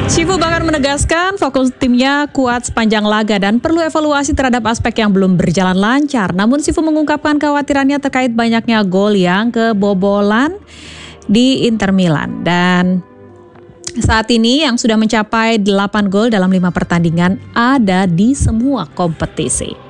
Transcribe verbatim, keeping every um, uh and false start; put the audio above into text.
Cifu bahkan menegaskan fokus timnya kuat sepanjang laga dan perlu evaluasi terhadap aspek yang belum berjalan lancar. Namun Cifu mengungkapkan kekhawatirannya terkait banyaknya gol yang kebobolan di Inter Milan. Dan saat ini yang sudah mencapai delapan gol dalam lima pertandingan ada di semua kompetisi.